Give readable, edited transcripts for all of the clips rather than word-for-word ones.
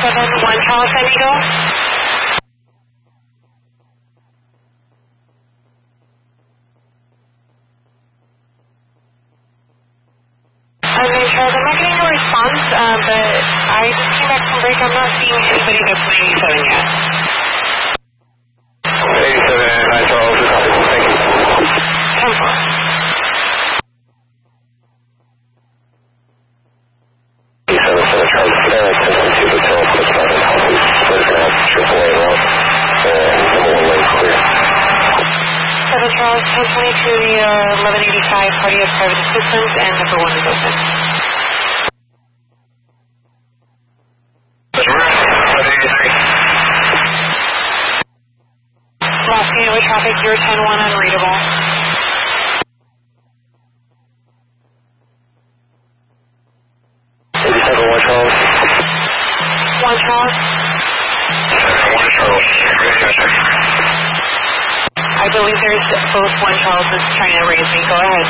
1 Charles San Diego. Charles, I'm not getting a response, but I just came back from break. I'm not seeing anybody that's 97 yet. 87, 9 Charles, thank you. 10-4. Charles, 10-22 Hotel, quick line and Hollywood, AAA road, number 1 lane clear. 7 Charles, 1022, the 1185 party of private assistance, and number 1 is open. Los Angeles traffic, 010-1 unreadable. 87, 1 Charles. 1 Charles. 1 Charles, I believe there's both 1 Charles that's trying to raise me. Go ahead.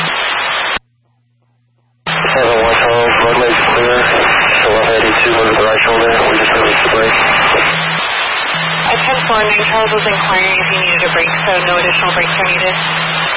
7 1 Charles, road leg's clear. Still ahead, 82 under the right shoulder. We just released the brake. At 10-4, 9 Charles was inquiring if he needed a brake, so no additional brakes are needed.